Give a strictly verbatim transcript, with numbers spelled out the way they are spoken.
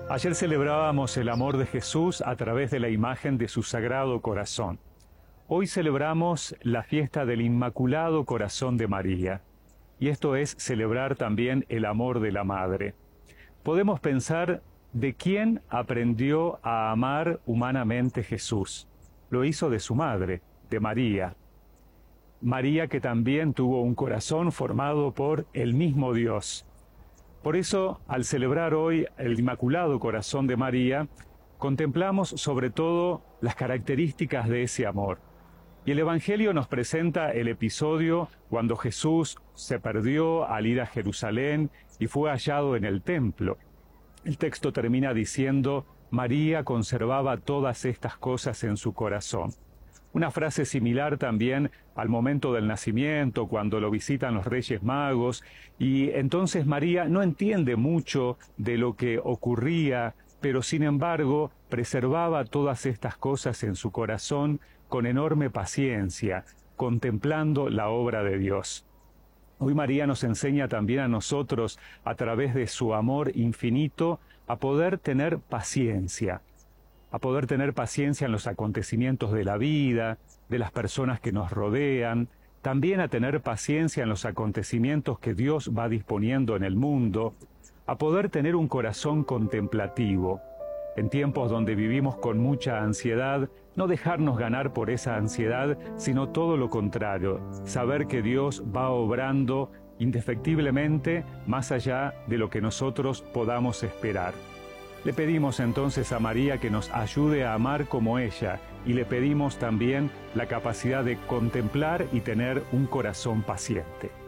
Ayer celebrábamos el amor de Jesús a través de la imagen de su Sagrado Corazón. Hoy celebramos la fiesta del Inmaculado Corazón de María, y esto es celebrar también el amor de la Madre. Podemos pensar de quién aprendió a amar humanamente Jesús. Lo hizo de su madre, de María. María que también tuvo un corazón formado por el mismo Dios. Por eso, al celebrar hoy el Inmaculado Corazón de María, contemplamos sobre todo las características de ese amor. Y el Evangelio nos presenta el episodio cuando Jesús se perdió al ir a Jerusalén y fue hallado en el templo. El texto termina diciendo: María conservaba todas estas cosas en su corazón. Una frase similar también al momento del nacimiento, cuando lo visitan los Reyes Magos, y entonces María no entiende mucho de lo que ocurría, pero sin embargo preservaba todas estas cosas en su corazón con enorme paciencia, contemplando la obra de Dios. Hoy María nos enseña también a nosotros, a través de su amor infinito, a poder tener paciencia, a poder tener paciencia en los acontecimientos de la vida, de las personas que nos rodean, también a tener paciencia en los acontecimientos que Dios va disponiendo en el mundo, a poder tener un corazón contemplativo. En tiempos donde vivimos con mucha ansiedad, no dejarnos ganar por esa ansiedad, sino todo lo contrario, saber que Dios va obrando indefectiblemente más allá de lo que nosotros podamos esperar. Le pedimos entonces a María que nos ayude a amar como ella, y le pedimos también la capacidad de contemplar y tener un corazón paciente.